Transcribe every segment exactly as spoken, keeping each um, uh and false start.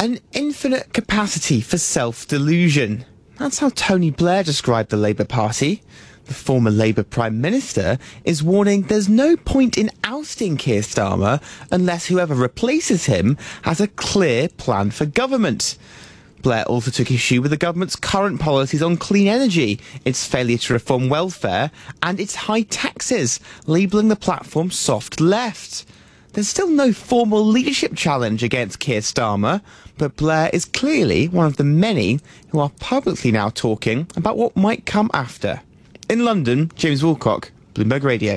An infinite capacity for self-delusion. That's how Tony Blair described the Labour Party. The former Labour Prime Minister is warning there's no point in ousting Keir Starmer unless whoever replaces him has a clear plan for government. Blair also took issue with the government's current policies on clean energy, its failure to reform welfare, and its high taxes, labelling the platform soft left. There's still no formal leadership challenge against Keir Starmer, but Blair is clearly one of the many who are publicly now talking about what might come after. In London, James Woolcock, Bloomberg Radio.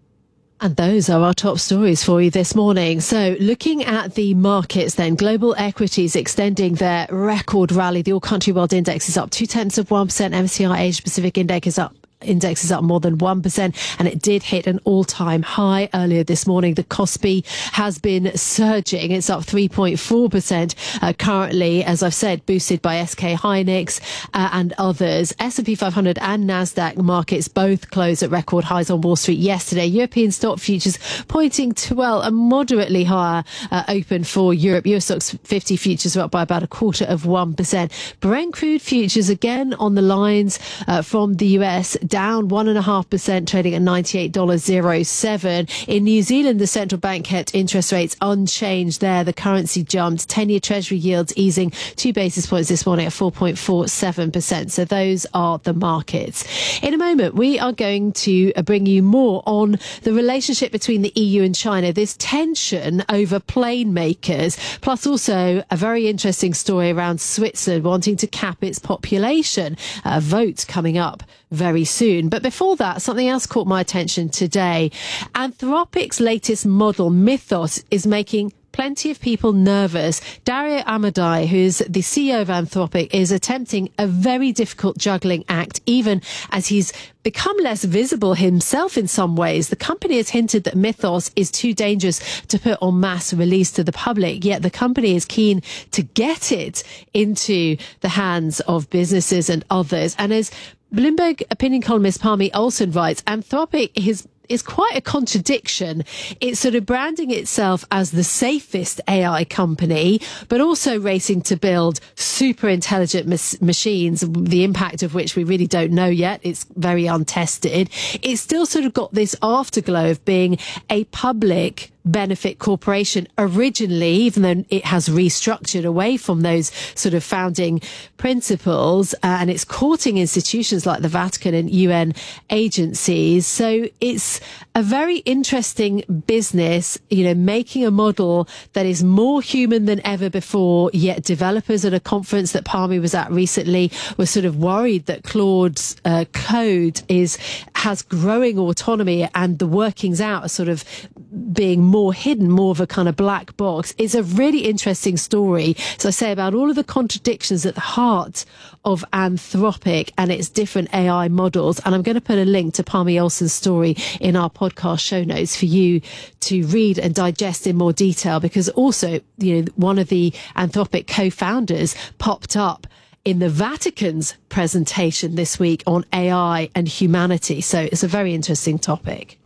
And those are our top stories for you this morning. So looking at the markets then, global equities extending their record rally. The All Country World Index is up two tenths of one percent. M S C I Asia Pacific Index is up Index is up more than one percent, and it did hit an all-time high earlier this morning. The Kospi has been surging. It's up three point four percent uh, currently, as I've said, boosted by S K Hynix uh, and others. S and P five hundred and Nasdaq markets both closed at record highs on Wall Street yesterday. European stock futures pointing to, well, a moderately higher uh, open for Europe. Euro Stoxx fifty futures are up by about a quarter of one percent. Brent crude futures again on the lines uh, from the U S, down one and a half percent, trading at ninety-eight dollars oh seven. In New Zealand, the central bank kept interest rates unchanged there. The currency jumped. ten-year Treasury yields easing two basis points this morning at four point four seven percent. So those are the markets. In a moment, we are going to bring you more on the relationship between the E U and China. This tension over plane makers, plus also a very interesting story around Switzerland wanting to cap its population. A vote coming up very soon. But before that, something else caught my attention today. Anthropic's latest model, Mythos, is making plenty of people nervous. Dario Amodei, who's the C E O of Anthropic, is attempting a very difficult juggling act, even as he's become less visible himself in some ways. The company has hinted that Mythos is too dangerous to put on mass release to the public, yet the company is keen to get it into the hands of businesses and others. And as Bloomberg opinion columnist Parmi Olsen writes, Anthropic is is quite a contradiction. It's sort of branding itself as the safest A I company, but also racing to build super intelligent mas- machines, the impact of which we really don't know yet. It's very untested. It's still sort of got this afterglow of being a public benefit corporation originally, even though it has restructured away from those sort of founding principles, uh, and it's courting institutions like the Vatican and U N agencies. So it's a very interesting business, you know, making a model that is more human than ever before, yet developers at a conference that Parmi was at recently were sort of worried that Claude's uh, code is has growing autonomy and the workings out are sort of being more hidden, more of a kind of black box. It's a really interesting story, as I say, about all of the contradictions at the heart of Anthropic and its different A I models. And I'm going to put a link to Parmi Olsen's story in our podcast show notes for you to read and digest in more detail, because also, you know, one of the Anthropic co-founders popped up in the Vatican's presentation this week on A I and humanity. So it's a very interesting topic.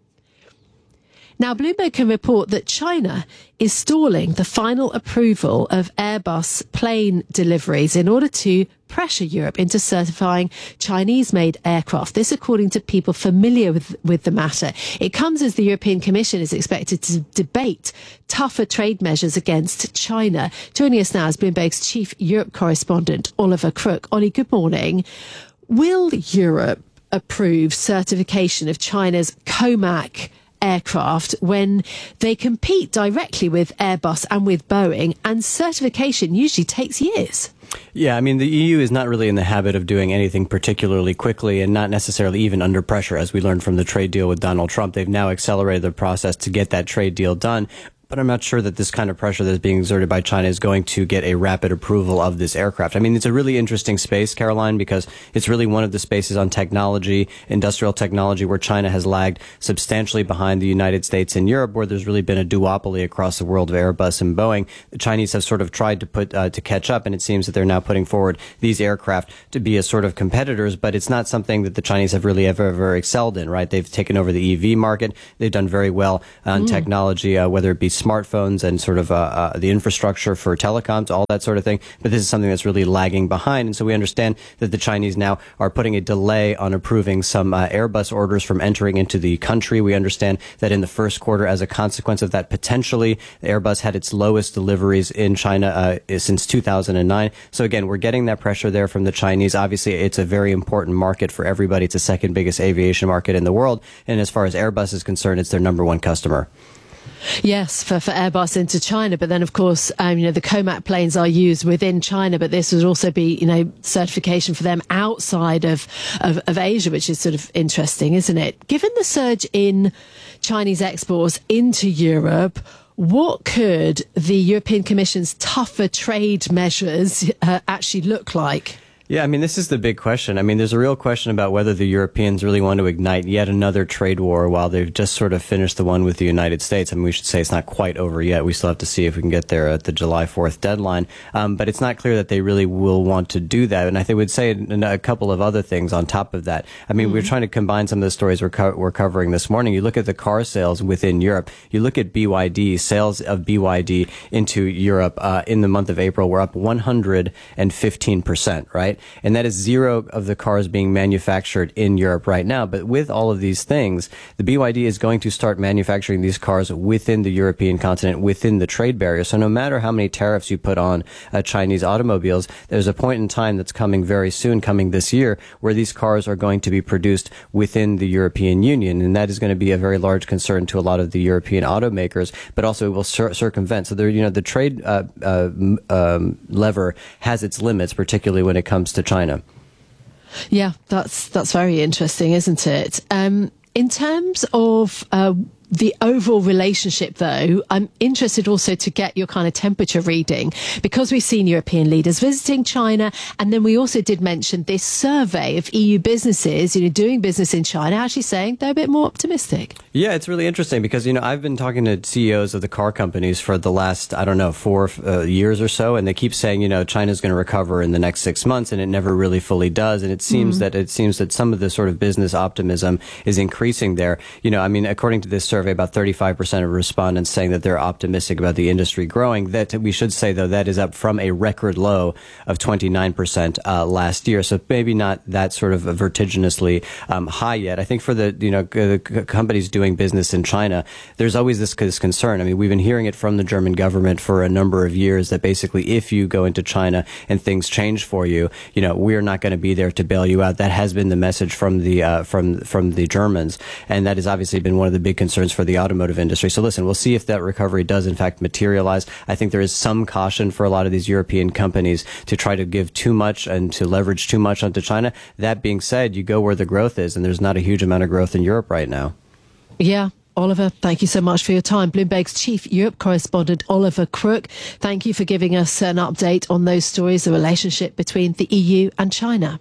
Now, Bloomberg can report that China is stalling the final approval of Airbus plane deliveries in order to pressure Europe into certifying Chinese-made aircraft. This, according to people familiar with, with the matter. It comes as the European Commission is expected to debate tougher trade measures against China. Joining us now is Bloomberg's chief Europe correspondent, Oliver Crook. Ollie, good morning. Will Europe approve certification of China's COMAC aircraft when they compete directly with Airbus and with Boeing, and certification usually takes years? Yeah, I mean, the E U is not really in the habit of doing anything particularly quickly, and not necessarily even under pressure, as we learned from the trade deal with Donald Trump. They've now accelerated the process to get that trade deal done. But I'm not sure that this kind of pressure that's being exerted by China is going to get a rapid approval of this aircraft. I mean, it's a really interesting space, Caroline, because it's really one of the spaces on technology, industrial technology, where China has lagged substantially behind the United States and Europe, where there's really been a duopoly across the world of Airbus and Boeing. The Chinese have sort of tried to put uh, to catch up, and it seems that they're now putting forward these aircraft to be as sort of competitors, but it's not something that the Chinese have really ever, ever excelled in, right? They've taken over the E V market. They've done very well on mm. technology, uh, whether it be smartphones and sort of uh, uh, the infrastructure for telecoms, all that sort of thing. But this is something that's really lagging behind. And so we understand that the Chinese now are putting a delay on approving some uh, Airbus orders from entering into the country. We understand that in the first quarter, as a consequence of that, potentially Airbus had its lowest deliveries in China uh, since two thousand nine. So again, we're getting that pressure there from the Chinese. Obviously, it's a very important market for everybody. It's the second biggest aviation market in the world. And as far as Airbus is concerned, it's their number one customer. Yes, for, for Airbus into China. But then, of course, um, you know, the COMAC planes are used within China, but this would also be, you know, certification for them outside of, of, of Asia, which is sort of interesting, isn't it? Given the surge in Chinese exports into Europe, what could the European Commission's tougher trade measures uh, actually look like? Yeah, I mean, this is the big question. I mean, there's a real question about whether the Europeans really want to ignite yet another trade war while they've just sort of finished the one with the United States. I mean, we should say it's not quite over yet. We still have to see if we can get there at the July fourth deadline. Um, but it's not clear that they really will want to do that. And I think we'd say a couple of other things on top of that. I mean, mm-hmm. we're trying to combine some of the stories we're, co- we're covering this morning. You look at the car sales within Europe. You look at B Y D, sales of B Y D into Europe uh, in the month of April were up one hundred fifteen percent, right? And that is zero of the cars being manufactured in Europe right now. But with all of these things, the B Y D is going to start manufacturing these cars within the European continent, within the trade barrier. So no matter how many tariffs you put on uh, Chinese automobiles, there's a point in time that's coming very soon, coming this year, where these cars are going to be produced within the European Union. And that is going to be a very large concern to a lot of the European automakers, but also it will cir- circumvent. So there, you know, the trade uh, uh, um, lever has its limits, particularly when it comes to China. Yeah, that's that's very interesting, isn't it? Um, in terms of uh, the overall relationship, though, I'm interested also to get your kind of temperature reading, because we've seen European leaders visiting China, and then we also did mention this survey of E U businesses, you know, doing business in China, actually saying they're a bit more optimistic. Yeah, it's really interesting because, you know, I've been talking to C E Os of the car companies for the last, I don't know, four uh, years or so, and they keep saying, you know, China's going to recover in the next six months, and it never really fully does. And it seems mm. that it seems that some of the sort of business optimism is increasing there. You know, I mean, according to this survey, survey, about thirty-five percent of respondents saying that they're optimistic about the industry growing. That we should say, though, that is up from a record low of twenty-nine percent uh, last year. So maybe not that sort of vertiginously um, high yet. I think for the, you know, the c- companies doing business in China, there's always this, this concern. I mean, we've been hearing it from the German government for a number of years that basically if you go into China and things change for you, you know, we're not going to be there to bail you out. That has been the message from the uh, from from the Germans, and that has obviously been one of the big concerns for the automotive industry. So listen, we'll see if that recovery does in fact materialize. I think there is some caution for a lot of these European companies to try to give too much and to leverage too much onto China. That being said, you go where the growth is, and there's not a huge amount of growth in Europe right now. Yeah. Oliver, thank you so much for your time. Bloomberg's chief Europe correspondent, Oliver Crook, thank you for giving us an update on those stories, the relationship between the E U and China.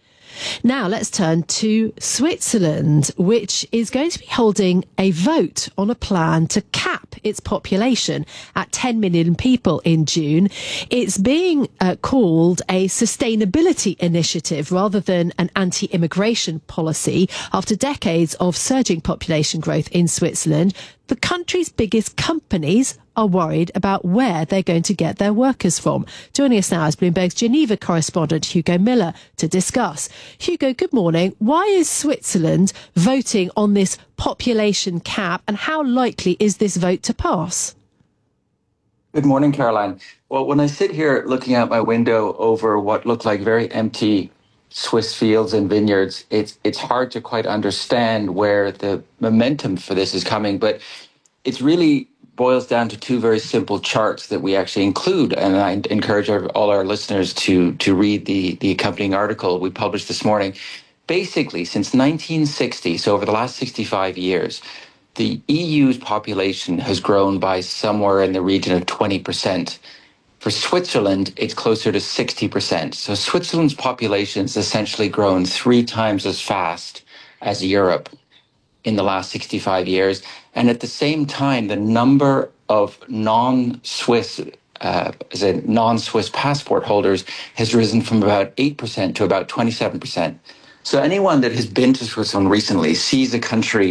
Now let's turn to Switzerland, which is going to be holding a vote on a plan to cap its population at ten million people in June. It's being uh, called a sustainability initiative rather than an anti-immigration policy after decades of surging population growth in Switzerland. The country's biggest companies are worried about where they're going to get their workers from. Joining us now is Bloomberg's Geneva correspondent Hugo Miller to discuss. Hugo, good morning. Why is Switzerland voting on this population cap, and how likely is this vote to pass? Good morning, Caroline. Well, when I sit here looking out my window over what look like very empty Swiss fields and vineyards, it's it's hard to quite understand where the momentum for this is coming, but it's really boils down to two very simple charts that we actually include, and I encourage our, all our listeners to to read the the accompanying article we published this morning. Basically, since nineteen sixty, so over the last sixty-five years, the E U's population has grown by somewhere in the region of twenty percent. For Switzerland, it's closer to sixty percent. So Switzerland's population has essentially grown three times as fast as Europe in the last sixty-five years. And at the same time, the number of non-Swiss, uh, as a non-Swiss passport holders has risen from about eight percent to about twenty-seven percent. So anyone that has been to Switzerland recently sees a country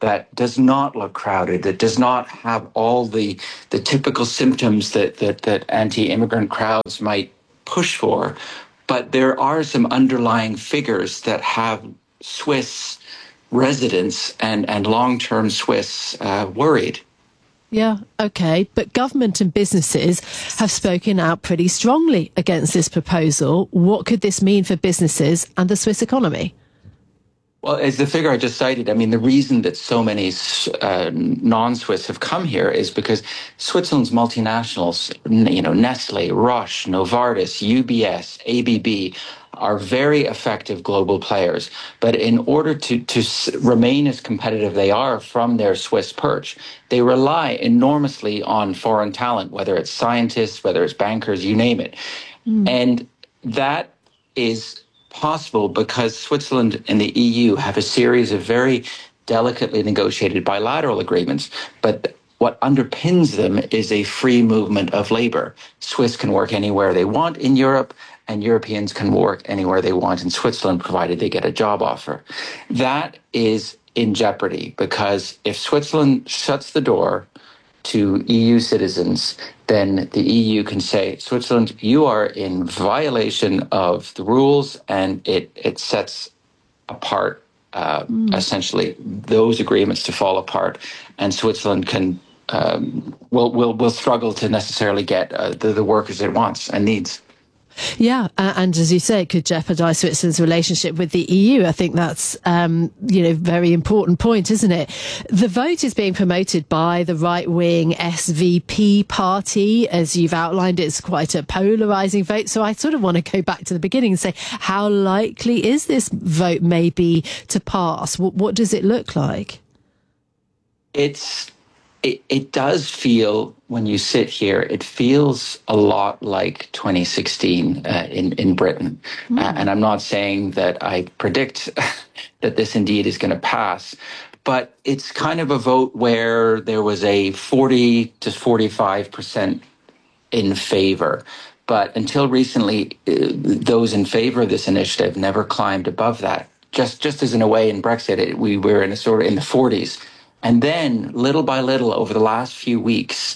that does not look crowded, that does not have all the the typical symptoms that that, that anti-immigrant crowds might push for. But there are some underlying figures that have Swiss residents and, and long-term Swiss uh, worried. Yeah, okay. But government and businesses have spoken out pretty strongly against this proposal. What could this mean for businesses and the Swiss economy? Well, as the figure I just cited, I mean, the reason that so many uh, non-Swiss have come here is because Switzerland's multinationals, you know, Nestle, Roche, Novartis, U B S, A B B, are very effective global players. But in order to, to remain as competitive they are from their Swiss perch, they rely enormously on foreign talent, whether it's scientists, whether it's bankers, you name it. Mm. And that is possible because Switzerland and the E U have a series of very delicately negotiated bilateral agreements, but what underpins them is a free movement of labor. Swiss can work anywhere they want in Europe, and Europeans can work anywhere they want in Switzerland, provided they get a job offer. That is in jeopardy because if Switzerland shuts the door to E U citizens, then the E U can say, Switzerland, you are in violation of the rules, and it, it sets apart, uh, mm. essentially, those agreements to fall apart, and Switzerland can um, will, will, will struggle to necessarily get uh, the, the workers it wants and needs. Yeah, uh, and as you say, it could jeopardise Switzerland's relationship with the E U. I think that's, um, you know, very important point, isn't it? The vote is being promoted by the right-wing S V P party. As you've outlined, it's quite a polarising vote. So I sort of want to go back to the beginning and say, how likely is this vote maybe to pass? What, what does it look like? It's It, it does feel, when you sit here, it feels a lot like twenty sixteen uh, in, in Britain. Mm. Uh, and I'm not saying that I predict that this indeed is going to pass, but it's kind of a vote where there was a forty to forty-five percent in favor. But until recently, uh, those in favor of this initiative never climbed above that. Just, just as in a way in Brexit, it, we were in a sort of in the forties. And then, little by little, over the last few weeks,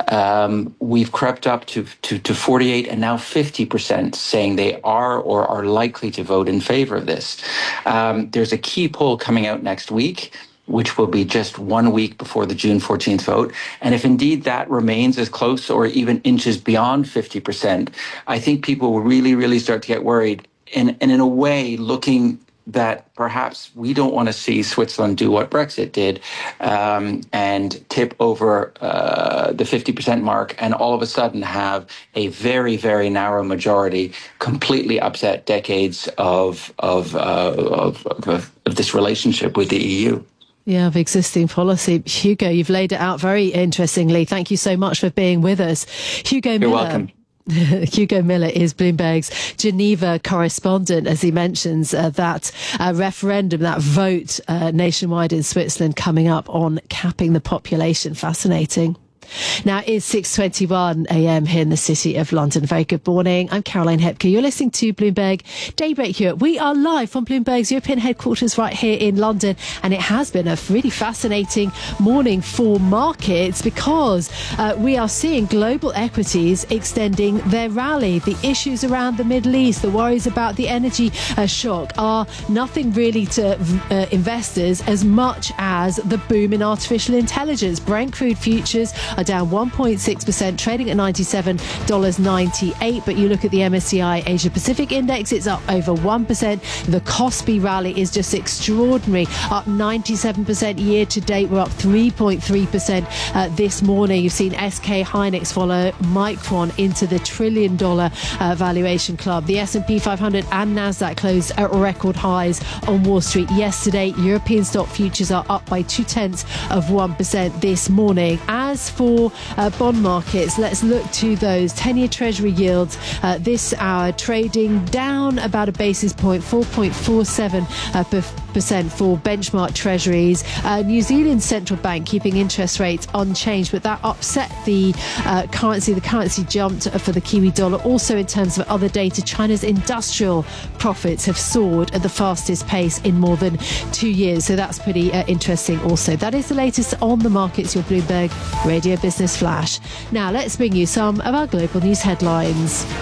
um, we've crept up to, to, to forty-eight and now fifty percent saying they are or are likely to vote in favor of this. Um, there's a key poll coming out next week, which will be just one week before the June fourteenth vote. And if indeed that remains as close or even inches beyond fifty percent, I think people will really, really start to get worried. And, and in a way, looking that perhaps we don't want to see Switzerland do what Brexit did um, and tip over uh, the fifty percent mark and all of a sudden have a very, very narrow majority completely upset decades of of, uh, of, of, of this relationship with the E U. Yeah, of existing policy. Hugo, you've laid it out very interestingly. Thank you so much for being with us. Hugo Miller. You're welcome. Hugo Miller is Bloomberg's Geneva correspondent, as he mentions uh, that uh, referendum, that vote uh, nationwide in Switzerland coming up on capping the population. Fascinating. Now it's six twenty-one a m here in the city of London. Very good morning. I'm Caroline Hepker. You're listening to Bloomberg Daybreak Europe. We are live from Bloomberg's European headquarters right here in London, and it has been a really fascinating morning for markets because uh, we are seeing global equities extending their rally. The issues around the Middle East, the worries about the energy uh, shock are nothing really to uh, investors as much as the boom in artificial intelligence. Brent crude futures are down one point six percent, trading at ninety-seven dollars ninety-eight. But you look at the M S C I Asia Pacific Index, it's up over one percent. The Kospi rally is just extraordinary, up ninety-seven percent year to date. We're up three point three percent uh, this morning. You've seen S K Hynix follow Micron into the trillion dollar uh, valuation club. The S and P five hundred and NASDAQ closed at record highs on Wall Street yesterday. European stock futures are up by two tenths of one percent this morning. As for for uh, bond markets, let's look to those ten-year Treasury yields uh, this hour trading down about a basis point, four point four seven percent for benchmark Treasuries. Uh, New Zealand's central bank keeping interest rates unchanged, but that upset the uh, currency. The currency jumped for the Kiwi dollar. Also, in terms of other data, China's industrial profits have soared at the fastest pace in more than two years. So that's pretty uh, interesting also. That is the latest on the markets, your Bloomberg Radio Business Flash. Now let's bring you some of our global news headlines.